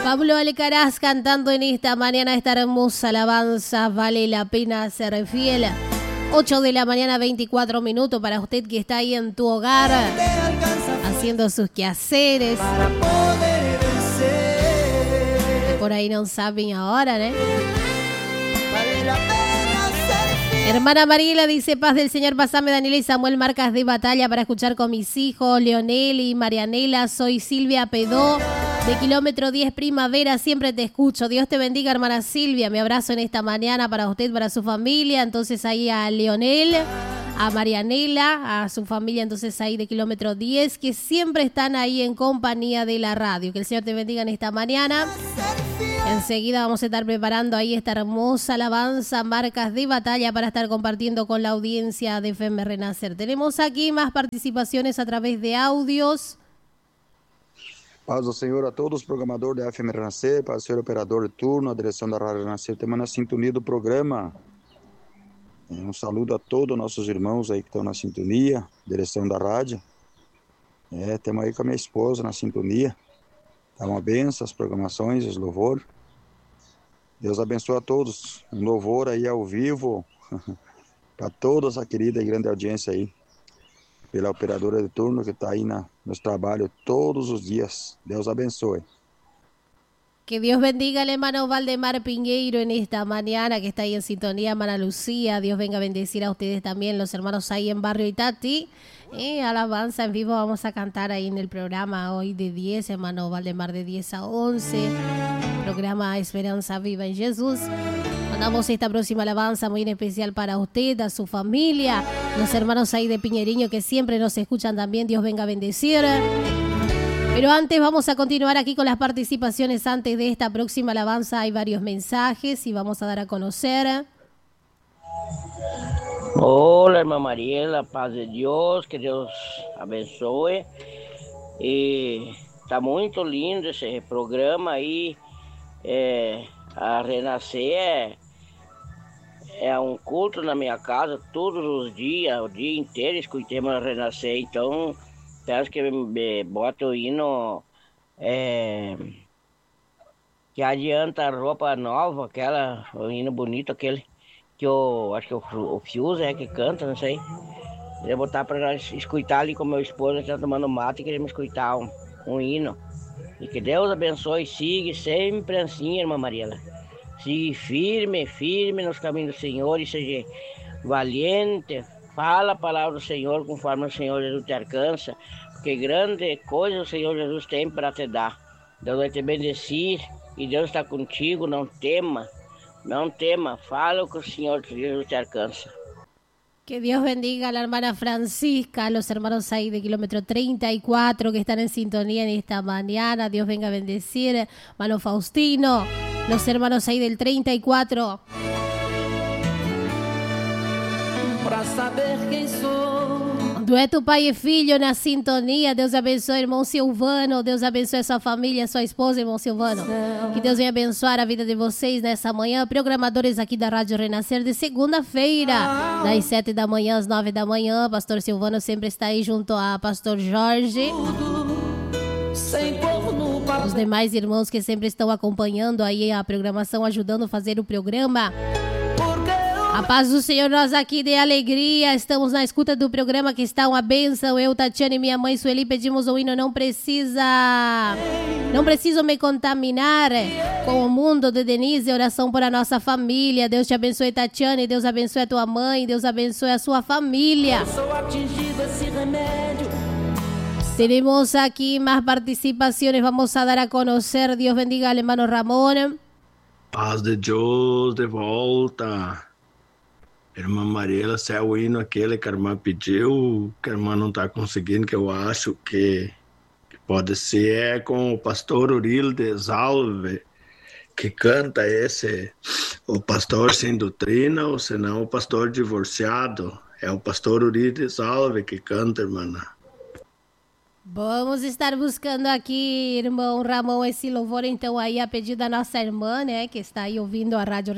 Pablo Alcaraz cantando en esta mañana esta hermosa alabanza, vale la pena ser fiel. 8 de la mañana, 24 minutos para usted que está ahí en tu hogar, haciendo sus quehaceres. Por ahí no saben ahora, ¿eh? Hermana Mariela dice: paz del Señor, pasame Daniela y Samuel marcas de batalla para escuchar con mis hijos, Leonel y Marianela. Soy Silvia Pedó, de kilómetro 10 Primavera, siempre te escucho. Dios te bendiga, hermana Silvia. Me abrazo en esta mañana para usted, para su familia. Entonces ahí a Leonel, a Marianela, a su familia, entonces ahí de kilómetro 10, que siempre están ahí en compañía de la radio. Que el Señor te bendiga en esta mañana. Enseguida vamos a estar preparando ahí esta hermosa alabanza, marcas de batalla, para estar compartiendo con la audiencia de FM Renacer. Tenemos aquí más participaciones a través de audios. Paz do Senhor a todos, programador da FM Renascer, para o senhor operador de turno, a direção da Rádio Renascer, temos na sintonia do programa. Saludo a todos os nossos irmãos aí que estão na sintonia, direção da rádio. Temos aí com a minha esposa na sintonia. Tá uma benção as programações, os louvores. Deus abençoe a todos. Um louvor aí ao vivo para toda essa querida e grande audiência aí, pela operadora de turno que está aí nos trabalhos todos os dias. Deus abençoe. Que Dios bendiga al hermano Valdemar Pingueiro en esta mañana que está ahí en sintonía, hermana Lucía. Dios venga a bendecir a ustedes también, los hermanos ahí en Barrio Itati. Alabanza en vivo vamos a cantar ahí en el programa hoy de 10, hermano Valdemar, de 10 a 11. Programa Esperanza Viva en Jesús. Mandamos esta próxima alabanza muy en especial para usted, a su familia, los hermanos ahí de Piñeriño que siempre nos escuchan también. Dios venga a bendecir. Pero antes vamos a continuar aquí con las participaciones. Antes de esta próxima alabanza hay varios mensajes y vamos a dar a conocer. Hola, hermana Mariela, paz de Deus, que Deus abençoe. E tá muito lindo esse programa aí. A Renascer é um culto na minha casa todos os dias, o dia inteiro escutamos a Renascer. Então, peço que me bota o hino que adianta a roupa nova, o hino bonito, aquele que eu acho que o Fius que canta, não sei. Eu vou botar para escutar ali com meu esposo, a gente tá tomando mate e queremos escutar um hino. E que Deus abençoe, siga sempre assim, irmã Mariela. Siga firme, firme nos caminhos do Senhor e seja valiente. Fala a palavra do Senhor conforme o Senhor Jesus te alcança, porque grande coisa o Senhor Jesus tem para te dar. Deus vai te bendecir e Deus está contigo, não tema. Não tema, fala o que o Senhor Jesus te alcança. Que Dios bendiga a la hermana Francisca, a los hermanos ahí de kilómetro 34 que están en sintonía en esta mañana. Dios venga a bendecir. Hermano Faustino, los hermanos ahí del 34. Para saber quem sou. Dueto pai e filho na sintonia. Deus abençoe, irmão Silvano. Deus abençoe a sua família, a sua esposa, irmão Silvano. Que Deus venha abençoar a vida de vocês nessa manhã. Programadores aqui da Rádio Renascer de segunda-feira, das 7 da manhã às 9 da manhã. Pastor Silvano sempre está aí junto a Pastor Jorge. Os demais irmãos que sempre estão acompanhando aí a programação, ajudando a fazer o programa. A paz do Senhor, nós aqui de alegria, estamos na escuta do programa que está uma bênção. Eu, Tatiana e minha mãe Sueli pedimos o hino Não Preciso Me Contaminar, com o mundo de Denise, oração para a nossa família. Deus te abençoe, Tatiana, e Deus abençoe a tua mãe, Deus abençoe a sua família. Tenemos aqui mais participações, vamos a dar a conhecer. Deus bendiga al hermano Ramón. Paz de Deus de volta. Irmã Mariela, se é o hino aquele que a irmã pediu, que a irmã não está conseguindo, que eu acho que pode ser com o pastor Urilde Salve, que canta esse, o pastor sem doutrina, ou senão o pastor divorciado. É o pastor Urilde Salve que canta, irmã. Vamos estar buscando aqui, irmão Ramon, esse louvor, então, aí a pedido da nossa irmã, né, que está aí ouvindo a Rádio